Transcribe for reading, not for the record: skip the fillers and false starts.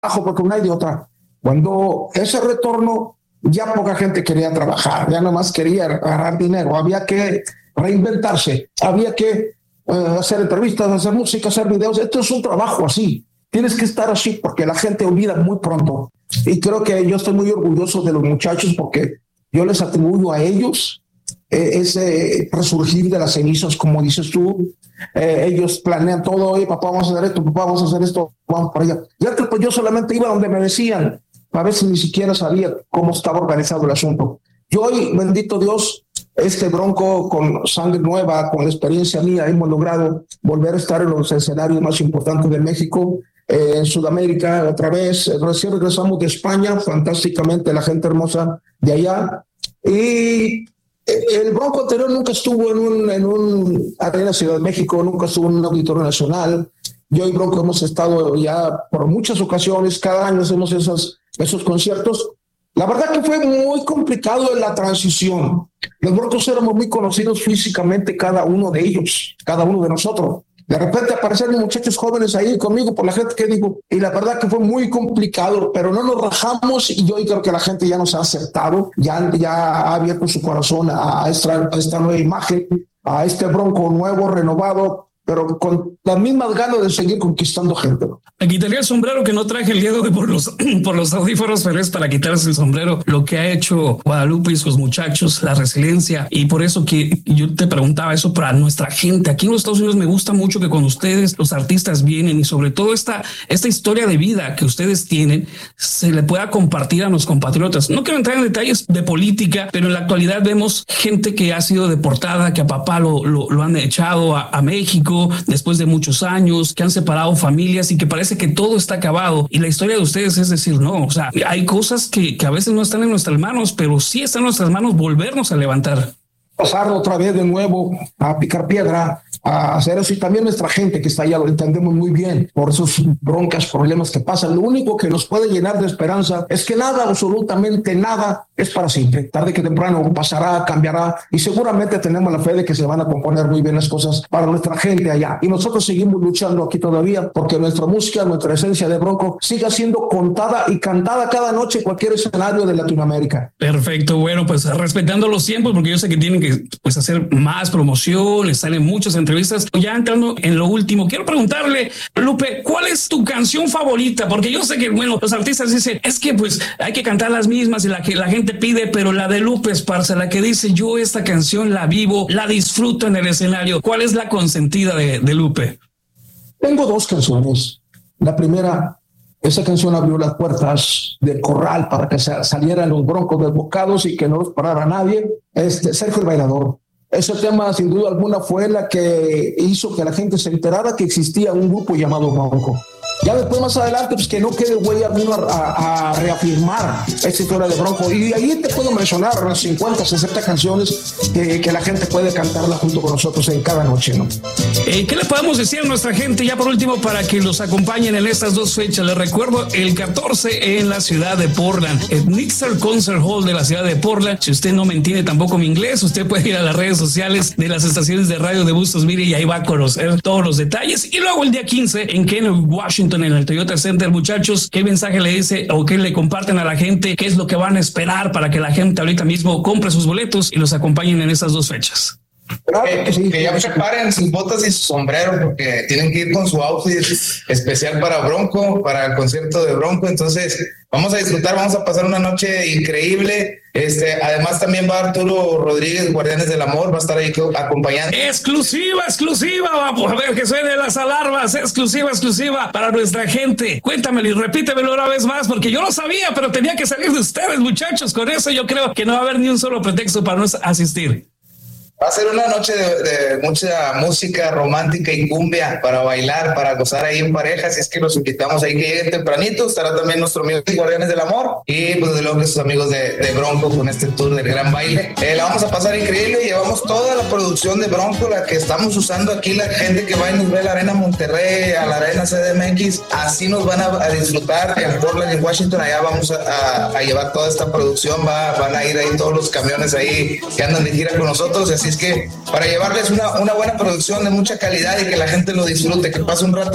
porque no hay de otra. Cuando ese retorno, ya poca gente quería trabajar, ya nomás quería agarrar dinero, había que reinventarse, había que hacer entrevistas, hacer música, hacer videos. Esto es un trabajo así, tienes que estar así porque la gente olvida muy pronto. Y creo que yo estoy muy orgulloso de los muchachos porque yo les atribuyo a ellos ese resurgir de las cenizas, como dices tú. Ellos planean todo, oye, papá, vamos a hacer esto, papá, vamos a hacer esto, vamos para allá. Ya que pues yo solamente iba donde me decían, a veces ni siquiera sabía cómo estaba organizado el asunto. Yo hoy, bendito Dios, Bronco con sangre nueva, con la experiencia mía, hemos logrado volver a estar en los escenarios más importantes de México, en Sudamérica otra vez. Recién regresamos de España, fantásticamente, la gente hermosa de allá. Y el Bronco anterior nunca estuvo en un Arena Ciudad de México, nunca estuvo en un auditorio nacional. Yo y Bronco hemos estado ya por muchas ocasiones, cada año hacemos esos conciertos. La verdad que fue muy complicado en la transición. Los Broncos éramos muy conocidos físicamente, cada uno de ellos, cada uno de nosotros. De repente aparecieron muchachos jóvenes ahí conmigo por la gente que digo, y la verdad que fue muy complicado, pero no nos rajamos y yo creo que la gente ya nos ha aceptado, ya ha abierto su corazón a esta nueva imagen, a este Bronco nuevo, renovado, pero con las mismas ganas de seguir conquistando gente. Me quitaría el sombrero que no traje el día de hoy por los audífonos, pero es para quitarse el sombrero lo que ha hecho Guadalupe y sus muchachos, la resiliencia, y por eso que yo te preguntaba eso para nuestra gente. Aquí en los Estados Unidos me gusta mucho que cuando ustedes, los artistas, vienen y sobre todo esta historia de vida que ustedes tienen, se le pueda compartir a los compatriotas. No quiero entrar en detalles de política, pero en la actualidad vemos gente que ha sido deportada, que a papá lo han echado a México después de muchos años, que han separado familias y que parece que todo está acabado. Y la historia de ustedes es decir, no, o sea, hay cosas que a veces no están en nuestras manos, pero sí están en nuestras manos volvernos a levantar. Pasar otra vez de nuevo a picar piedra, a hacer eso. Y también nuestra gente que está allá lo entendemos muy bien por esos broncas, problemas que pasan. Lo único que nos puede llenar de esperanza es que nada, absolutamente nada, es para siempre. Tarde que temprano pasará, cambiará y seguramente tenemos la fe de que se van a componer muy bien las cosas para nuestra gente allá. Y nosotros seguimos luchando aquí todavía porque nuestra música, nuestra esencia de Bronco siga siendo contada y cantada cada noche en cualquier escenario de Latinoamérica. Perfecto, bueno, pues respetando los tiempos, porque yo sé que tienen que hacer más promoción, les salen muchas entrevistas. Ya entrando en lo último, quiero preguntarle, Lupe, ¿cuál es tu canción favorita? Porque yo sé que, bueno, los artistas dicen, es que pues hay que cantar las mismas y la que la gente pide, pero la de Lupe Esparza, la que dice, yo esta canción la vivo, la disfruto en el escenario. ¿Cuál es la consentida de Lupe? Tengo dos canciones. La primera, esa canción abrió las puertas del corral para que salieran los Broncos desbocados y que no los parara nadie. Sergio el Bailador. Ese tema, sin duda alguna, fue la que hizo que la gente se enterara que existía un grupo llamado Bronco. Ya después, más adelante, pues que no quede huella, vino a reafirmar esta historia de Bronco. Y ahí te puedo mencionar las 50, 60 canciones que la gente puede cantarla junto con nosotros en cada noche, ¿no? ¿Qué le podemos decir a nuestra gente ya por último para que los acompañen en estas dos fechas? Les recuerdo, el 14 en la ciudad de Portland, el Nixer Concert Hall de la ciudad de Portland. Si usted no me entiende tampoco mi inglés, usted puede ir a las redes sociales de las estaciones de radio de Bustos Mire y ahí va a conocer todos los detalles. Y luego el día 15 en Kennewick, Washington, en el Toyota Center. Muchachos, ¿qué mensaje le dice o qué le comparten a la gente? ¿Qué es lo que van a esperar para que la gente ahorita mismo compre sus boletos y los acompañen en estas dos fechas? Que ya preparen sus botas y su sombrero porque tienen que ir con su outfit especial para Bronco, para el concierto de Bronco. Entonces vamos a disfrutar, vamos a pasar una noche increíble. Además también va Arturo Rodríguez, Guardianes del Amor, va a estar ahí acompañando. Exclusiva, vamos a ver que suene las alarmas, exclusiva para nuestra gente. Cuéntamelo y repítemelo una vez más porque yo lo sabía, pero tenía que salir de ustedes, muchachos. Con eso yo creo que no va a haber ni un solo pretexto para no asistir. Va a ser una noche de mucha música romántica y cumbia para bailar, para gozar ahí en pareja. Así es que los invitamos ahí que lleguen tempranito. Estará también nuestro amigo de Guardianes del Amor y pues desde luego que sus amigos de Bronco con este tour del gran baile. La vamos a pasar increíble. Llevamos toda la producción de Bronco, la que estamos usando aquí, la gente que va y nos ve a la Arena Monterrey, a la Arena CDMX. Así nos van a disfrutar en Portland, en Washington. Allá vamos a llevar toda esta producción. Van a ir ahí todos los camiones ahí que andan de gira con nosotros. Así es que para llevarles una buena producción de mucha calidad y que la gente lo disfrute, que pase un rato